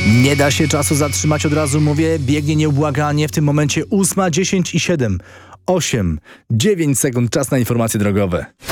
Nie da się czasu zatrzymać, od razu mówię, biegnie nieubłaganie, w tym momencie 8:10 i 7, 8, 9 sekund, czas na informacje drogowe.